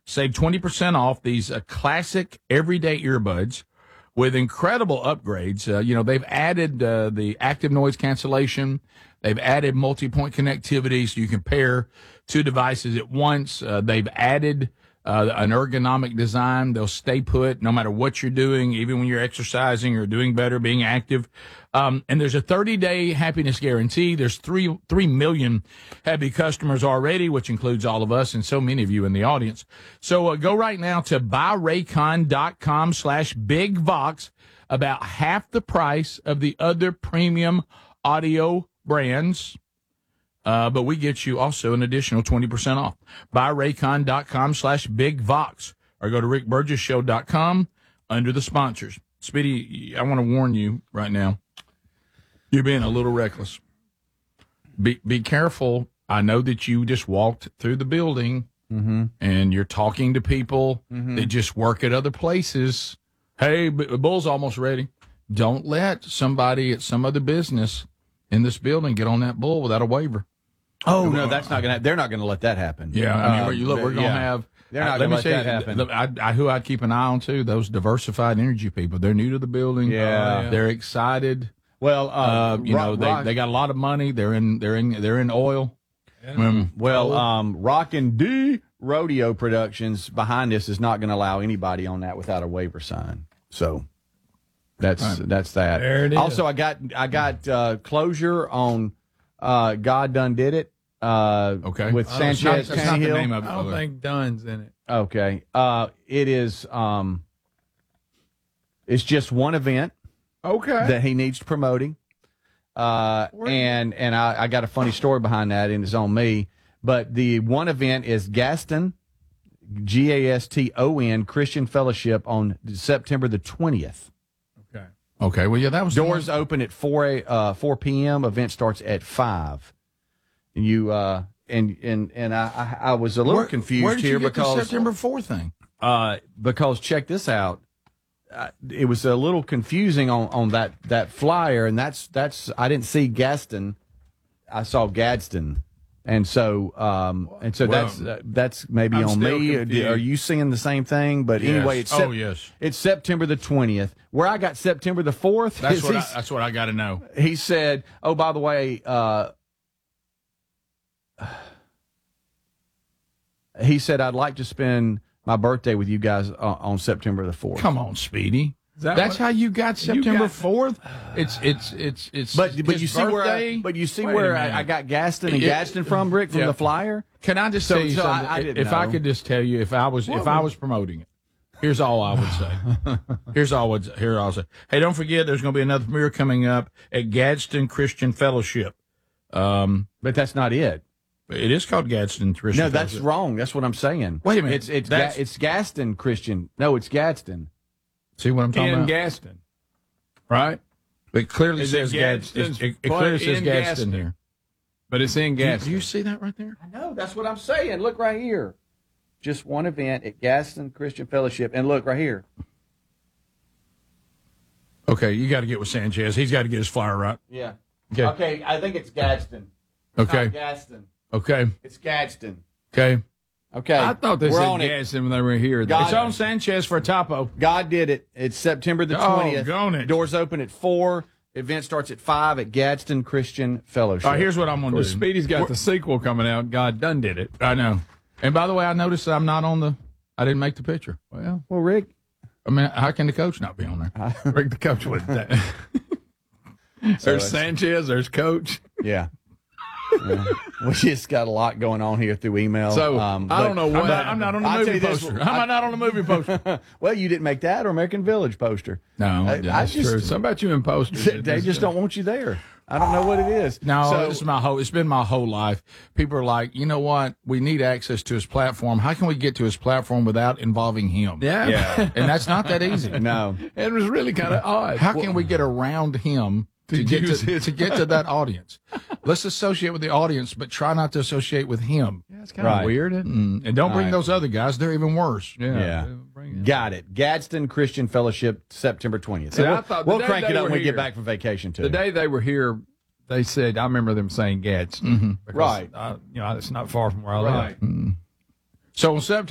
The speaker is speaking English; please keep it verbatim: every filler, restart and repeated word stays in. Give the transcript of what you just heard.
Save twenty percent off these uh, classic everyday earbuds with incredible upgrades. Uh, you know, they've added uh, the active noise cancellation. They've added multi-point connectivity so you can pair two devices at once. Uh, they've added uh, an ergonomic design. They'll stay put no matter what you're doing, even when you're exercising or doing better, being active. Um, and there's a thirty-day happiness guarantee. There's three three million happy customers already, which includes all of us and so many of you in the audience. So uh, go right now to buyraycon.com slash bigvox, about half the price of the other premium audio brands. Uh, but we get you also an additional twenty percent off. Buyraycon.com slash bigvox or go to rick burgess show dot com under the sponsors. Speedy, I want to warn you right now. You're being a little reckless. Be be careful. I know that you just walked through the building mm-hmm. and you're talking to people mm-hmm. that just work at other places. Hey, the bull's almost ready. Don't let somebody at some other business in this building get on that bull without a waiver. Oh no, that's not gonna. They're not gonna let that happen. Yeah, I mean, uh, you look, we're gonna yeah. have. They're not uh, gonna me let that happen. The, I, I, who I keep an eye on too, those diversified energy people. They're new to the building. Yeah, uh, they're excited. Well, uh, uh, you rock, know, they, rock. they got a lot of money. They're in. They're in. They're in oil. Yeah. Um, well, um, Rockin' D Rodeo Productions behind this is not going to allow anybody on that without a waiver sign. So that's right. that's that. There it is. Also, I got I got uh, closure on uh, God Done Did It. Uh, okay. With oh, Sanchez that's not the Tannehill. name of it. I don't think Dunn's in it. Okay. Uh, it is. Um, it's just one event. Okay. That he needs promoting. Uh, and and I, I got a funny story behind that, and it's on me. But the one event is Gaston, G A S T O N Christian Fellowship on September the twentieth. Okay. Okay. Well, yeah, that was doors open at four a uh, four p m. Event starts at five. And you uh and and and I I, I was a little where, confused where did here you get because the September fourth thing. Uh, because check this out. Uh, it was a little confusing on, on that, that flyer, and that's that's I didn't see Gaston, I saw Gadsden, and so um and so well, that's uh, that's maybe I'm on me. confused. Are you seeing the same thing? But yes. anyway, it's oh sep- yes, it's September the twentieth. Where I got September the fourth. That's what I, that's what I got to know. He said, "Oh, by the way." Uh, he said, "I'd like to spend my birthday with you guys uh, on September the fourth. Come on, Speedy. That That's what, how you got September fourth. Uh, It's it's it's it's. But but his you see where I, birthday. but you see Wait where a I, minute. I got Gaston and It- Gadsden from, Rick, from yeah. the flyer. Can I just So- tell you so I- something? I didn't if I know. could just tell you, if I was if I was promoting it, here's all I would say. here's all I would here I'll say. Hey, don't forget, there's going to be another premiere coming up at Gadsden Christian Fellowship. Um, But that's not it. it is called Gadsden Christian. No, that's Fellowship. wrong. That's what I'm saying. Wait a minute. It's it's That's- Ga- it's Gaston Christian. No, it's Gadsden. See what I'm talking in about? Gaston, right? It clearly Is says it Gadsden. Gadsden's It, it play clearly says in Gadsden Gaston? here. But it's in Do you, Gaston. do you see that right there? I know. That's what I'm saying. Look right here. Just one event at Gaston Christian Fellowship, and look right here. Okay, you got to get with Sanchez. He's got to get his flyer right. Yeah. Okay. Okay. I think it's Gadsden. Okay. Not Gaston. Okay. It's Gadsden. Okay. Okay. I thought they We're said on it. Gaston when they were here. God- It's on Sanchez for a topo. God did it. It's September the Oh, twentieth. gone it. Doors open at four. Event starts at five at Gadsden Christian Fellowship. All right, here's what I'm going Well, to do. Speedy's got the sequel coming out. God done did it. I know. And by the way, I noticed I'm not on the. I didn't make the picture. Well, Well, Rick, I mean, how can the coach not be on there? Rick the coach with that. So There's it's- Sanchez. There's Coach. yeah. Yeah. We just got a lot going on here through email. So um, I don't but- know I'm what. not, I'm not on the I'll movie tell you this, poster. I- How am I not on the movie poster? Well, you didn't make that or American Village poster. No, I- yeah, I that's just- true. Something about you in posters. They just don't want you there. I don't know what it is. No, So- this is my whole. It's been my whole life. People are like, you know what? We need access to his platform. How can we get to his platform without involving him? Yeah. Yeah. and that's not that easy. No. It was really kind of odd. How can we get around him to, To get use to, his- to get to that audience? Let's associate with the audience, but try not to associate with him. Yeah, it's kind of Right. weird. Isn't it? Mm, and don't bring right. those other guys; they're even worse. Yeah. Yeah. Bring it. Got it. Gadsden Christian Fellowship, September twentieth. See, I we'll thought the we'll day crank it they up when were we here- get back from vacation, too. The day they were here, they said, I remember them saying Gadsden. Mm-hmm. Because, Right. I, you know, it's not far from where I live. Right. So on September